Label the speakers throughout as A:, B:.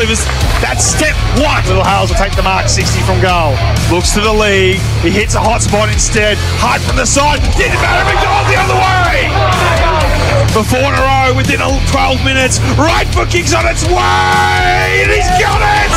A: That's step one. Little Hales will take the mark, 60 from goal. Looks to the league. He hits a hot spot instead. Hard from the side. Didn't matter. McDonald the other way. For 4 in a row within 12 minutes. Right foot kicks on its way. And he's got it.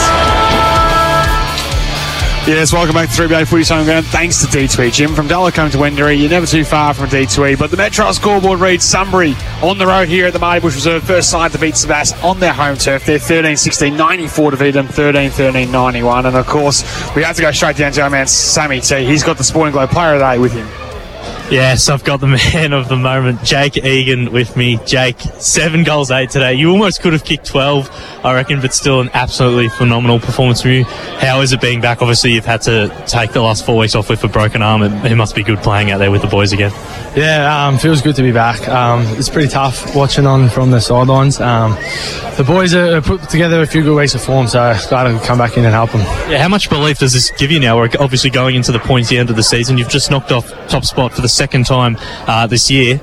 A: Yes, welcome back to 3BA Footy Home Ground. Thanks to D2E Gym. From Dullacombe to Wendouree, you're never too far from D2E. But the Metro scoreboard reads Sunbury on the road here at the Marty Bush Reserve. First side to beat Sebas on their home turf. They're 13-16, 94 to beat them, 13-13, 91. And of course, we have to go straight down to our man Sammy T. He's got the Sporting Globe Player of the Day with him.
B: Yes, I've got the man of the moment, Jake Egan, with me. Jake, 7 goals, 8 today. You almost could have kicked 12, I reckon, but still an absolutely phenomenal performance from you. How is it being back? Obviously, you've had to take the last 4 weeks off with a broken arm. It must be good playing out there with the boys again.
C: Yeah, feels good to be back. It's pretty tough watching on from the sidelines. The boys are put together a few good weeks of form, so glad I could come back in and help them.
B: Yeah, how much belief does this give you now? We're obviously going into the pointy end of the season. You've just knocked off top spot for the second time this year.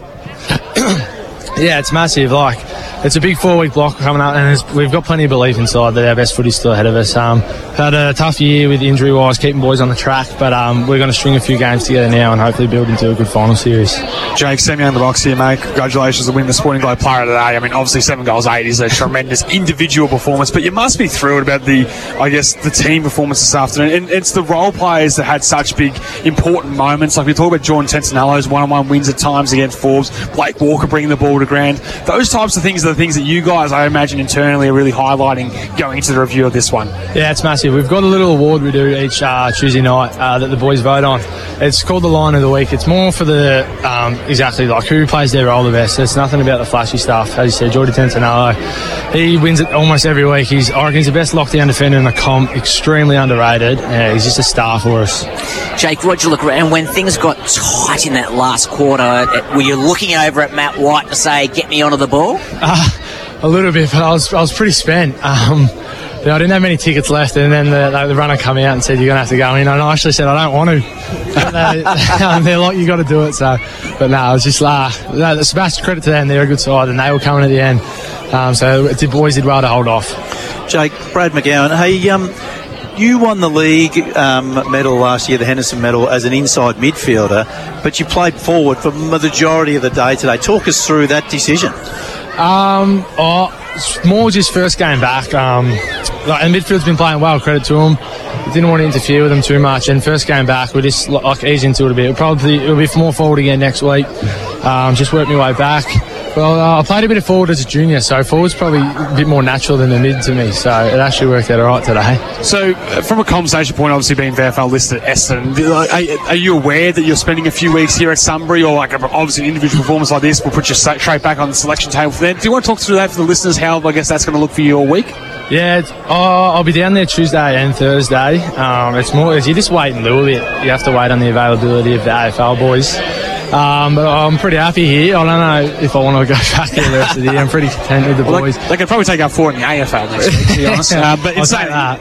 C: Yeah, it's massive. It's a big 4-week block coming up, and we've got plenty of belief inside that our best footy's still ahead of us. Had a tough year with injury-wise, keeping boys on the track, but we're going to string a few games together now and hopefully build into a good final series.
A: Jake, semi on the box here, mate. Congratulations on winning the Sporting Globe Player of the Day. I mean, obviously 7 goals, 8 is a tremendous individual performance, but you must be thrilled about the team performance this afternoon. And it's the role players that had such big, important moments. Like we talk about Jordan Tencinello's one-on-one wins at times against Forbes, Blake Walker bringing the ball to ground. Those types of things are the things that you guys, I imagine, internally are really highlighting going into the review of this one. Yeah,
C: it's massive. We've got a little award we do each Tuesday night that the boys vote on. It's called the Line of the Week. It's more for the exactly like who plays their role the best. It's nothing about the flashy stuff. As you said, Jordan Tencinello, he wins it almost every week. I reckon he's the best lockdown defender in the comp. Extremely underrated. He's just a star for us.
D: Jake, Roger, look around. When things got tight in that last quarter, were you looking over at Matt White to say, "Get me onto the ball"?
C: A little bit, but I was pretty spent. I didn't have many tickets left, and then the runner come out and said, "You're going to have to go in." And I actually said, "I don't want to." They're like, "You got to do it." So, but no, it was just Sebastian, credit to them. They're a good side, and they were coming at the end. So the boys did well to hold off.
E: Jake, Brad McGowan, hey, you won the league medal last year, the Henderson medal, as an inside midfielder, but you played forward for the majority of the day today. Talk us through that decision.
C: It's more just first game back. And midfield's been playing well, credit to them. Didn't want to interfere with them too much. And first game back, we just ease into it a bit. It'll be more forward again next week. Just work my way back. Well, I played a bit of forward as a junior, so forward's probably a bit more natural than the mid to me, so it actually worked out all right today.
A: So, from a conversation point, obviously being VFL listed at Essendon, are you aware that you're spending a few weeks here at Sunbury, or obviously an individual performance like this will put you straight back on the selection table for them? Do you want to talk through that for the listeners, how I guess that's going to look for you all week?
C: Yeah, I'll be down there Tuesday and Thursday. It's more, you just wait and do it. You have to wait on the availability of the AFL boys. But I'm pretty happy here. I don't know if I want to go back here the rest of the year. I'm pretty content with the boys.
A: They could probably take up 4 in the AFL next week, to be honest. But it's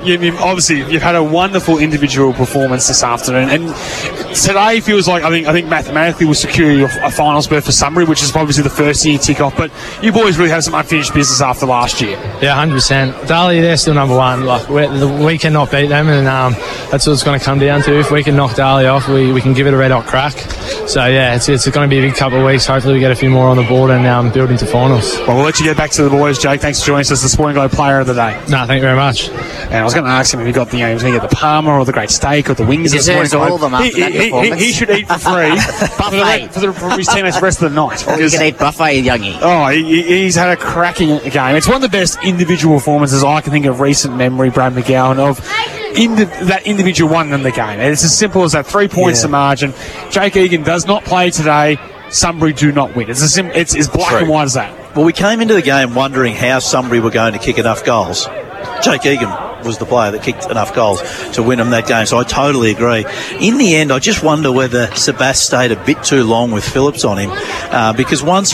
A: you've had a wonderful individual performance this afternoon, and today feels like I think mathematically will secure you a finals berth for Sunbury, which is obviously the first year tick off. But you boys really have some unfinished business after last year.
C: Yeah, 100%. Daly, they're still number one. We cannot beat them, and that's what it's going to come down to. If we can knock Daly off, we can give it a red hot crack. So yeah, it's going to be a big couple of weeks. Hopefully we get a few more on the board and build into finals.
A: Well, we'll let you get back to the boys, Jake. Thanks for joining us as the Sporting Globe Player of the Day.
C: No, thank you very much.
A: And I was going to ask him if he got he was going to get the Palmer or the Great Steak or the wings.
D: He deserves all of them after that performance.
A: He should eat for free for his teammates the rest of the night.
D: Or you can eat buffet, youngie.
A: Oh, he's had a cracking game. It's one of the best individual performances I can think of recent memory, Brad McGowan, of that individual won in the game. And it's as simple as that, 3 points to margin. Jake Egan does not play today. Sunbury do not win. It's as black and white as that.
E: Well, we came into the game wondering how Sunbury were going to kick enough goals. Jake Egan was the player that kicked enough goals to win them that game, so I totally agree. In the end, I just wonder whether Sebas stayed a bit too long with Phillips on him, because once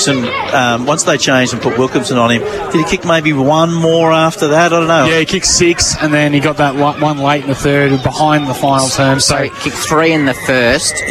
E: they changed and put Wilkinson on him, did he kick maybe one more after that? I don't know.
A: Yeah, he kicked 6, and then he got that one late in the third behind the final term.
D: So he kicked 3 in the first.
E: Yep.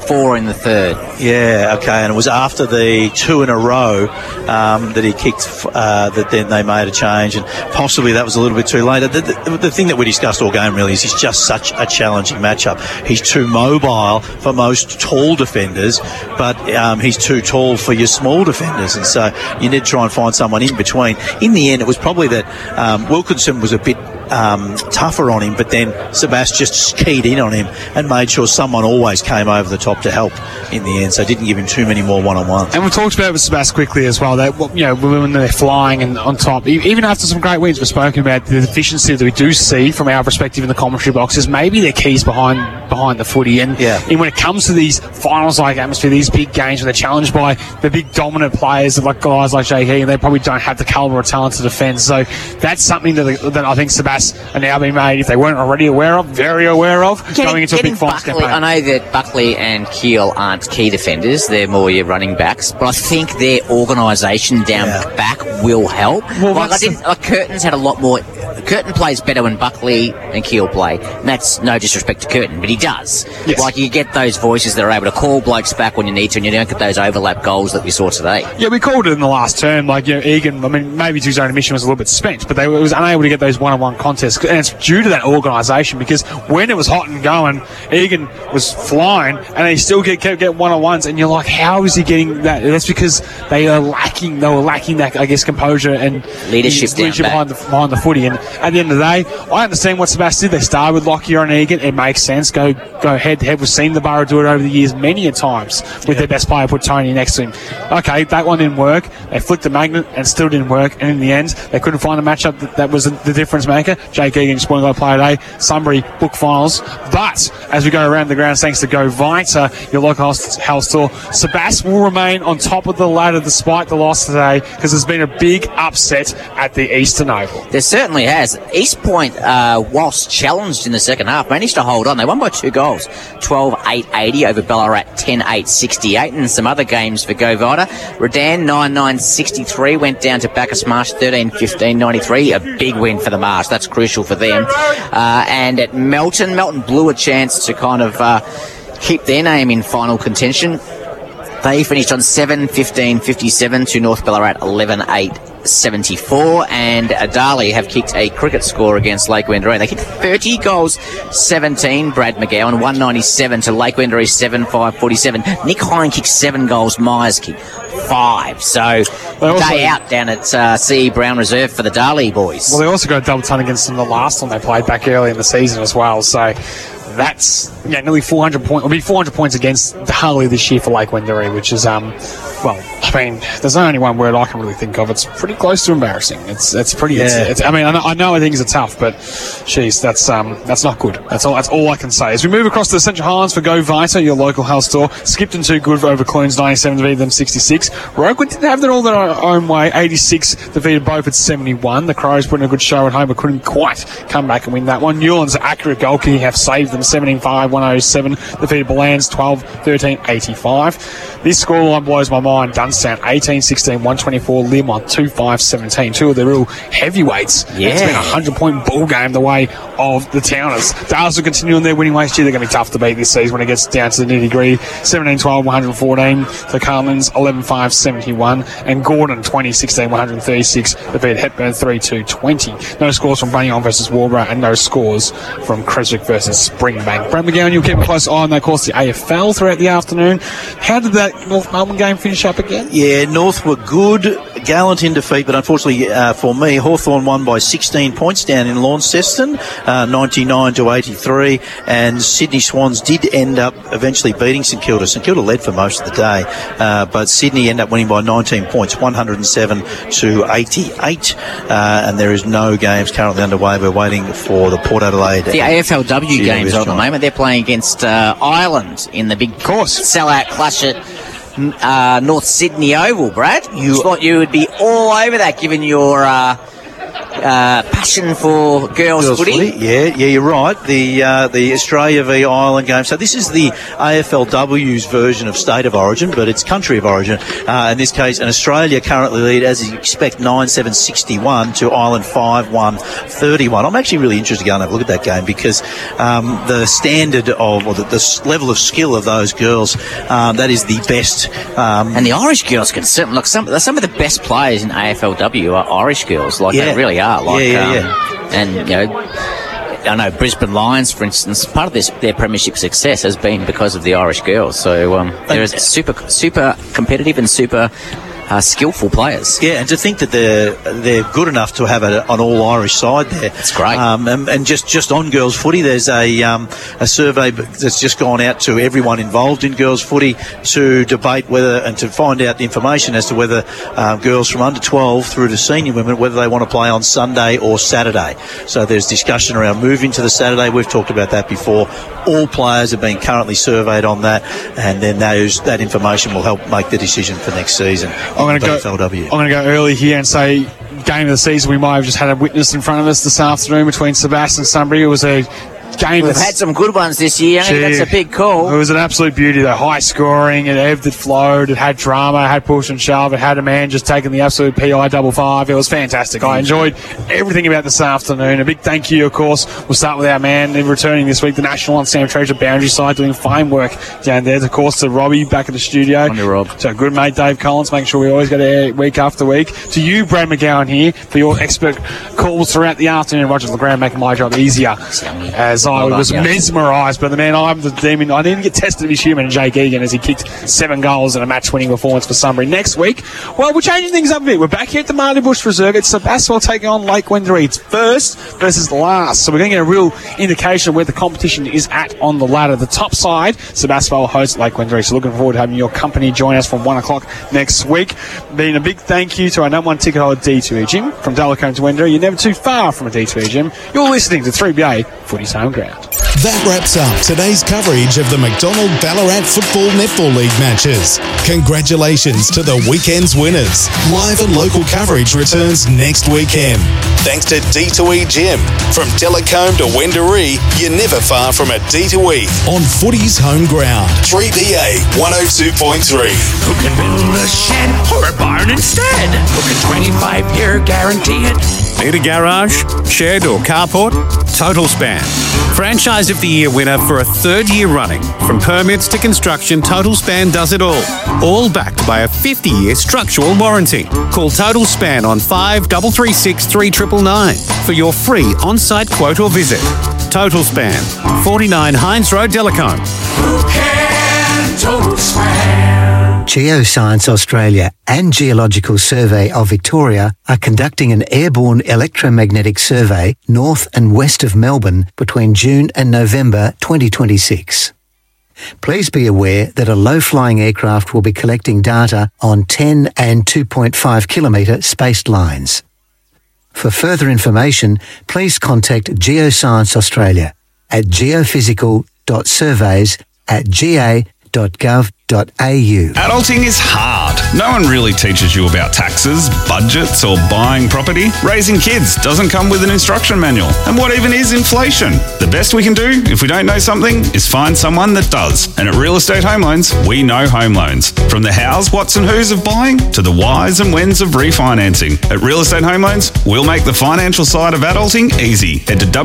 D: 4 in the third.
E: Yeah, okay, and it was after the 2 in a row that he kicked that then they made a change, and possibly that was a little bit too late. The thing that we discussed all game really is he's just such a challenging matchup. He's too mobile for most tall defenders, but he's too tall for your small defenders, and so you need to try and find someone in between. In the end, it was probably that Wilkinson was a bit tougher on him, but then Sebas just keyed in on him and made sure someone always came over the top to help in the end, so didn't give him too many more one-on-ones.
A: And we've talked about it with Sebas quickly as well, that, you know, when they're flying and on top, even after some great wins, we've spoken about the deficiency that we do see from our perspective in the commentary boxes. Maybe their keys behind the footy, and when it comes to these finals-like atmosphere, these big games where they're challenged by the big dominant players like guys like Jake Egan, they probably don't have the calibre of talent to defend. So that's something that I think Sebas are now being made, if they weren't already very aware of, going into a big finals campaign.
D: I know that Buckley and Keel aren't key defenders, they're more your running backs, but I think their organisation down back will help. Well, Curtin's had a lot more. Curtin plays better when Buckley and Keel play, and that's no disrespect to Curtin, but he does.
A: Yes.
D: Like, you get those voices that are able to call blokes back when you need to, and you don't get those overlap goals that we saw today.
A: Yeah, we called it in the last term. Like, you know, Egan, I mean, maybe to his own admission was a little bit spent, but they was unable to get those one-on-one contests, and it's due to that organisation, because when it was hot and going, Egan was flying, and he still kept getting one-on-ones, and you're like, how is he getting that? That's because they were lacking that, I guess, composure and
D: leadership
A: behind the footy. And at the end of the day, I understand what Sebas did. They started with Lockyer and Egan. It makes sense. Go head to head. We've seen the Borough do it over the years many a times with their best player, put Tony next to him. Okay, that one didn't work. They flicked the magnet and still didn't work. And in the end, they couldn't find a matchup that was the difference maker. Jake Egan, Sporting Guide Player today. Sunbury book finals. But as we go around the grounds, thanks to Go Vita, your local health store, Sebas will remain on top of the ladder despite the loss today, because there's been a big upset at the Eastern Oval.
D: There certainly has. East Point, whilst challenged in the second half, managed to hold on. They won by 2 goals, 12-8-80 over Ballarat, 10-8-68, and some other games for Go Vita. Redan, 9-9-63, went down to Bacchus Marsh, 13-15-93, a big win for the Marsh. That's crucial for them. And at Melton blew a chance to kind of keep their name in final contention. They finished on 7-15-57 to North Ballarat, 11-8-74, and Adali have kicked a cricket score against Lake Wendouree. They kicked 30 goals, 17, Brad McGowan, 197 to Lake Wendouree, 7-5-47. Nick Hine kicked 7 goals, Myers kicked 5. So, day out down at C.E. Brown Reserve for the Darley boys.
A: Well, they also got a double ton against them the last one they played back early in the season as well, so that's nearly 400 points. It'll be 400 points against Harley this year for Lake Wendouree, which is well, I mean, there's only one word I can really think of. It's pretty close to embarrassing. It's pretty. Yeah. I mean, I know things are tough, but geez, that's not good. That's all I can say. As we move across to the Central Highlands for Go Vita, your local health store, Skipton 2 good over Clunes 97 defeated them 66. Rokewood didn't have that all their own way. 86 defeated Beaufort 71. The Crows put in a good show at home, but couldn't quite come back and win that one. Newlands accurate goal kicking have saved them 17-5, 107 defeated Bellans 12-13, 85. This scoreline blows my mind. Dunstown 18-16, 124. Learmont 2-5-17. Two of the real heavyweights.
D: Yeah.
A: It's been a 100-point ball game the way of the Towners. Dales will continue on their winning ways. They're going to be tough to beat this season when it gets down to the nitty-gritty. 17-12, 114. For Carlins 11-5, 71. And Gordon 20-16, 136. Defeated Hepburn 3-2, 20. No scores from Bunnyong versus Warborough, and no scores from Creswick versus Springbank. Brad McGowan, you'll keep a close eye on, of course, the AFL throughout the afternoon. How did that North Melbourne game finish up again?
E: Yeah, North were good, gallant in defeat, but unfortunately for me, Hawthorn won by 16 points down in Launceston, 99-83, and Sydney Swans did end up eventually beating St Kilda. St Kilda led for most of the day, but Sydney ended up winning by 19 points, 107-88, and there is no games currently underway. We're waiting for the Port Adelaide.
D: The AFLW games at the moment. They're playing against Ireland in the big sellout clash at North Sydney Oval, Brad. You thought you would be all over that, given your passion for girls footy.
E: Yeah, you're right. The Australia v Ireland game. So this is the AFLW's version of State of Origin, but it's Country of Origin. In this case, and Australia currently lead, as you expect, 9-7-61 to Ireland 5-1-31. I'm actually really interested to go and have a look at that game because the standard of, or the level of skill of those girls, that is the best.
D: And the Irish girls can certainly look. Some of the best players in AFLW are Irish girls. They really are. And I know Brisbane Lions, for instance, part of their premiership success has been because of the Irish girls. So they're super competitive and super skillful players.
E: Yeah, and to think that they're good enough to have an all-Irish side there.
D: That's great.
E: And just on girls' footy, there's a survey that's just gone out to everyone involved in girls' footy to debate whether and to find out the information as to whether girls from under 12 through to senior women, whether they want to play on Sunday or Saturday. So there's discussion around moving to the Saturday. We've talked about that before. All players are being currently surveyed on that, and then that information will help make the decision for next season.
A: I'm going to go early here and say game of the season we might have just had a witness in front of us this afternoon between Sebastian and Sunbury. It was a game.
D: We've had some good ones this year. That's a big call.
A: It was an absolute beauty, though. High scoring, it ebbed, it flowed, it had drama, it had push and shove, it had a man just taking the absolute PI 55. It was fantastic. I enjoyed everything about this afternoon. A big thank you, of course. We'll start with our man returning this week, the National on Sam Treasure Boundary side, doing fine work down there. Of course, to Robbie back at the studio.
D: On you, Rob.
A: To good mate Dave Collins, making sure we always go there week after week. To you, Brad McGowan, here for your expert calls throughout the afternoon. Roger LeGrand making my job easier as I was mesmerised by the man. I'm the demon. I didn't get tested as human, Jake Egan, as he kicked 7 goals in a match-winning performance for Sunbury. Next week, well, we're changing things up a bit. We're back here at the Marty Bush Reserve. It's Sebastopol taking on Lake Wendouree. It's first versus last. So we're going to get a real indication of where the competition is at on the ladder. The top side, Sebastopol hosts Lake Wendouree. So looking forward to having your company join us from 1 o'clock next week. Being a big thank you to our number one ticket holder, D2E Gym. From Delacombe to Wendouree, you're never too far from a D2E Gym. You're listening to 3BA Footy's Home Ground.
F: That wraps up today's coverage of the McDonald Ballarat Football Netball League matches. Congratulations to the weekend's winners. Live and local coverage returns next weekend. Thanks to D2E Gym. From Delacombe to Wendouree, you're never far from a D2E on Footy's Home Ground. 3BA 102.3.
G: Who can build a shed or a barn instead? Who can 25-year guarantee it?
H: Need a garage, shed or carport? Total Span. Franchise of the Year winner for a 3rd year running. From permits to construction, Total Span does it all. All backed by a 50-year structural warranty. Call Total Span on 5336 3999 for your free on-site quote or visit. Total Span, 49 Hines Road, Delacombe.
G: Who can Total Span?
I: Geoscience Australia and Geological Survey of Victoria are conducting an airborne electromagnetic survey north and west of Melbourne between June and November 2026. Please be aware that a low-flying aircraft will be collecting data on 10 and 2.5 kilometre spaced lines. For further information, please contact Geoscience Australia at geophysical.surveys@ga.gov.au.
J: Adulting is hard. No one really teaches you about taxes, budgets, or buying property. Raising kids doesn't come with an instruction manual. And what even is inflation? The best we can do, if we don't know something, is find someone that does. And at Real Estate Home Loans, we know home loans. From the hows, whats and whos of buying to the whys and whens of refinancing. At Real Estate Home Loans, we'll make the financial side of adulting easy. Head to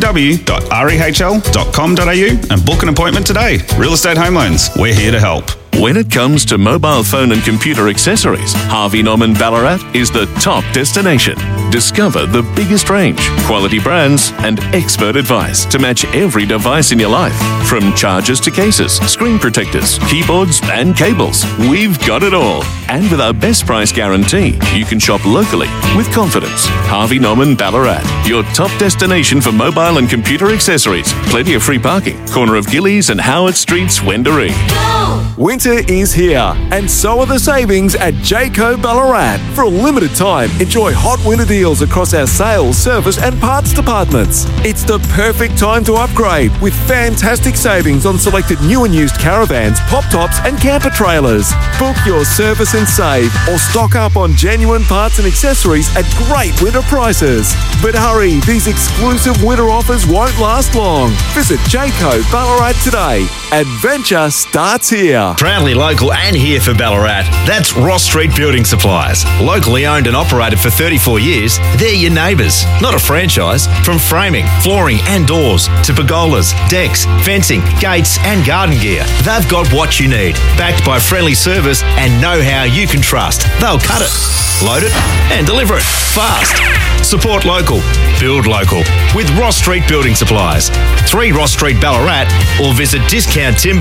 J: www.rehl.com.au and book an appointment today. Real Estate Home Loans, we're here to help.
K: When it comes to mobile phone and computer accessories, Harvey Norman Ballarat is the top destination. Discover the biggest range, quality brands, and expert advice to match every device in your life. From chargers to cases, screen protectors, keyboards, and cables, we've got it all. And with our best price guarantee, you can shop locally with confidence. Harvey Norman Ballarat, your top destination for mobile and computer accessories. Plenty of free parking. Corner of Gillies and Howard Streets, Wendouree.
G: Winter
L: Winter is here, and so are the savings at Jayco Ballarat. For a limited time, enjoy hot winter deals across our sales, service and parts departments. It's the perfect time to upgrade with fantastic savings on selected new and used caravans, pop-tops and camper trailers. Book your service and save, or stock up on genuine parts and accessories at great winter prices. But hurry, these exclusive winter offers won't last long. Visit Jayco Ballarat today. Adventure starts here.
M: Proudly local and here for Ballarat. That's Ross Street Building Supplies. Locally owned and operated for 34 years, they're your neighbours, not a franchise. From framing, flooring and doors to pergolas, decks, fencing, gates and garden gear, they've got what you need. Backed by friendly service and know-how you can trust. They'll cut it, load it and deliver it fast. Support local, build local with Ross Street Building Supplies. 3 Ross Street Ballarat, or visit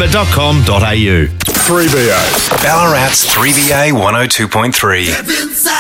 M: discounttimber.com.au.
N: 3BA. Ballarat's 3BA 102.3.